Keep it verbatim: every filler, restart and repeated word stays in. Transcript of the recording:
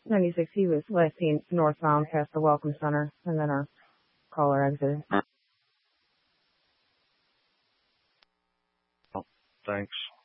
ninety-six, he was last seen northbound past the Welcome Center, and then our caller exited. Oh, thanks.